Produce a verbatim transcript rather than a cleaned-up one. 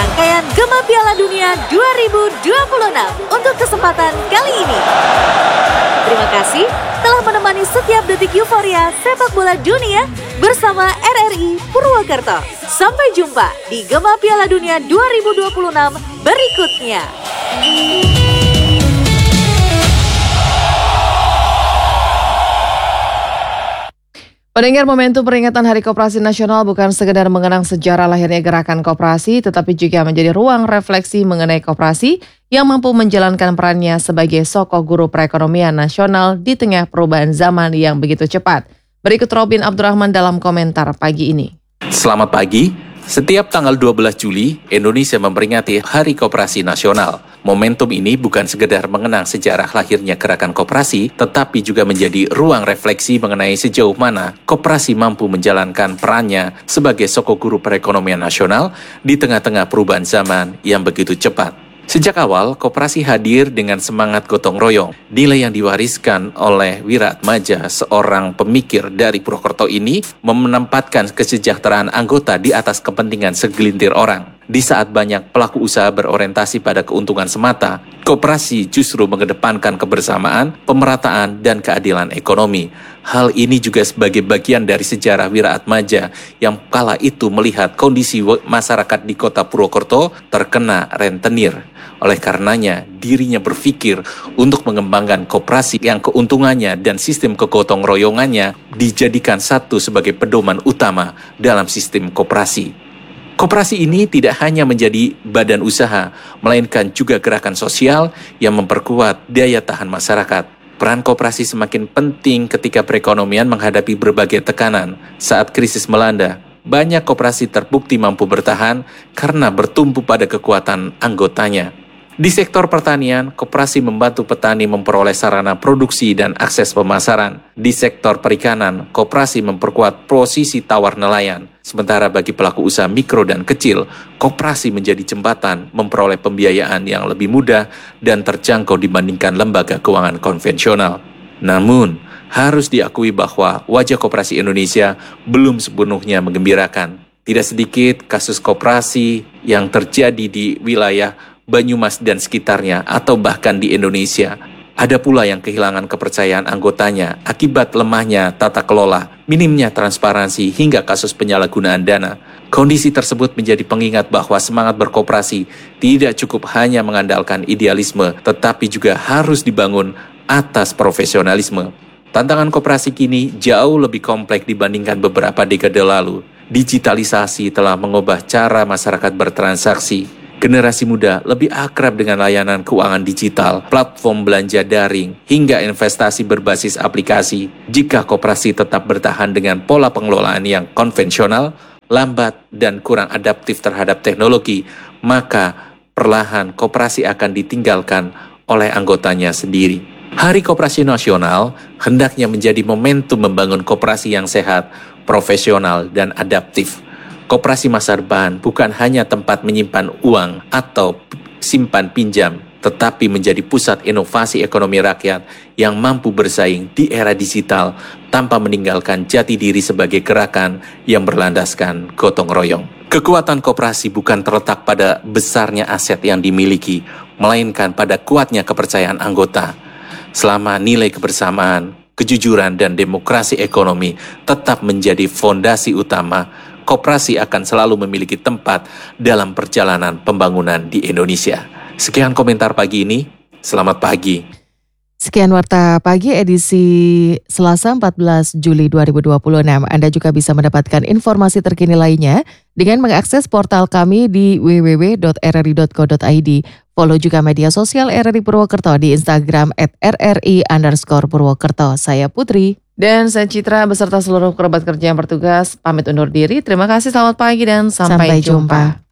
rangkaian Gema Piala Dunia dua ribu dua puluh enam untuk kesempatan kali ini. Terima kasih telah menemani setiap detik euforia sepak bola dunia bersama R R I Purwokerto. Sampai jumpa di Gema Piala Dunia dua ribu dua puluh enam berikutnya. Pendengar, momentum peringatan Hari Koperasi Nasional bukan sekedar mengenang sejarah lahirnya gerakan koperasi, tetapi juga menjadi ruang refleksi mengenai koperasi yang mampu menjalankan perannya sebagai sokong guru perekonomian nasional di tengah perubahan zaman yang begitu cepat. Berikut Robin Abdurrahman dalam komentar pagi ini. Selamat pagi. Setiap tanggal dua belas Juli, Indonesia memperingati Hari Koperasi Nasional. Momentum ini bukan sekedar mengenang sejarah lahirnya gerakan koperasi, tetapi juga menjadi ruang refleksi mengenai sejauh mana koperasi mampu menjalankan perannya sebagai sokong guru perekonomian nasional di tengah-tengah perubahan zaman yang begitu cepat. Sejak awal, koperasi hadir dengan semangat gotong royong. Nilai yang diwariskan oleh Wiratmadja, seorang pemikir dari Purwokerto ini, menempatkan kesejahteraan anggota di atas kepentingan segelintir orang. Di saat banyak pelaku usaha berorientasi pada keuntungan semata, koperasi justru mengedepankan kebersamaan, pemerataan, dan keadilan ekonomi. Hal ini juga sebagai bagian dari sejarah Wiratmadja yang kala itu melihat kondisi masyarakat di kota Purwokerto terkena rentenir. Oleh karenanya, dirinya berpikir untuk mengembangkan koperasi yang keuntungannya dan sistem kegotong royongannya dijadikan satu sebagai pedoman utama dalam sistem koperasi. Koperasi ini tidak hanya menjadi badan usaha, melainkan juga gerakan sosial yang memperkuat daya tahan masyarakat. Peran koperasi semakin penting ketika perekonomian menghadapi berbagai tekanan. Saat krisis melanda, banyak koperasi terbukti mampu bertahan karena bertumpu pada kekuatan anggotanya. Di sektor pertanian, koperasi membantu petani memperoleh sarana produksi dan akses pemasaran. Di sektor perikanan, koperasi memperkuat posisi tawar nelayan. Sementara bagi pelaku usaha mikro dan kecil, koperasi menjadi jembatan memperoleh pembiayaan yang lebih mudah dan terjangkau dibandingkan lembaga keuangan konvensional. Namun, harus diakui bahwa wajah koperasi Indonesia belum sepenuhnya menggembirakan. Tidak sedikit kasus koperasi yang terjadi di wilayah Banyumas dan sekitarnya atau bahkan di Indonesia. Ada pula yang kehilangan kepercayaan anggotanya akibat lemahnya tata kelola, minimnya transparansi hingga kasus penyalahgunaan dana. Kondisi tersebut menjadi pengingat bahwa semangat berkoperasi tidak cukup hanya mengandalkan idealisme, tetapi juga harus dibangun atas profesionalisme. Tantangan koperasi kini jauh lebih kompleks dibandingkan beberapa dekade lalu. Digitalisasi telah mengubah cara masyarakat bertransaksi. Generasi muda lebih akrab dengan layanan keuangan digital, platform belanja daring, hingga investasi berbasis aplikasi. Jika koperasi tetap bertahan dengan pola pengelolaan yang konvensional, lambat, dan kurang adaptif terhadap teknologi, maka perlahan koperasi akan ditinggalkan oleh anggotanya sendiri. Hari Koperasi Nasional hendaknya menjadi momentum membangun koperasi yang sehat, profesional, dan adaptif. Koperasi masa depan bukan hanya tempat menyimpan uang atau simpan pinjam, tetapi menjadi pusat inovasi ekonomi rakyat yang mampu bersaing di era digital tanpa meninggalkan jati diri sebagai gerakan yang berlandaskan gotong royong. Kekuatan koperasi bukan terletak pada besarnya aset yang dimiliki, melainkan pada kuatnya kepercayaan anggota. Selama nilai kebersamaan, kejujuran, dan demokrasi ekonomi tetap menjadi fondasi utama, koperasi akan selalu memiliki tempat dalam perjalanan pembangunan di Indonesia. Sekian komentar pagi ini. Selamat pagi. Sekian Warta Pagi edisi Selasa empat belas Juli dua ribu dua puluh enam. Anda juga bisa mendapatkan informasi terkini lainnya dengan mengakses portal kami di w w w titik r r i titik co titik i d. Follow juga media sosial R R I Purwokerto di Instagram at r r i underscore Purwokerto. Saya Putri. Dan saya Citra beserta seluruh kerabat kerja yang bertugas pamit undur diri. Terima kasih, selamat pagi dan sampai, sampai jumpa. jumpa.